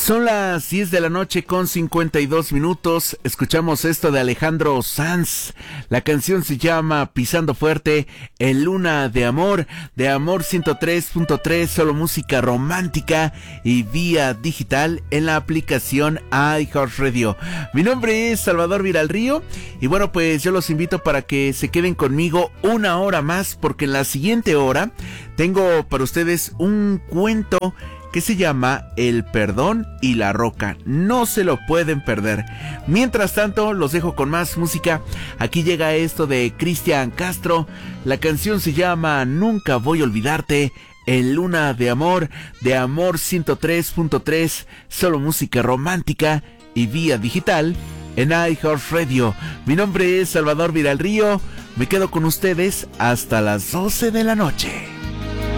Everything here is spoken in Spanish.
Son las 10 de la noche con 52 minutos. Escuchamos esto de Alejandro Sanz. La canción se llama Pisando Fuerte, en Luna de Amor 103.3, solo música romántica y vía digital en la aplicación iHeartRadio. Mi nombre es Salvador Viralrío y bueno, pues yo los invito para que se queden conmigo una hora más, porque en la siguiente hora tengo para ustedes un cuento que se llama El Perdón y la Roca. No se lo pueden perder. Mientras tanto, los dejo con más música. Aquí llega esto de Cristian Castro. La canción se llama Nunca Voy a Olvidarte, en Luna de Amor 103.3, solo música romántica y vía digital en iHeartRadio. Mi nombre es Salvador Viralrío. Me quedo con ustedes hasta las 12 de la noche.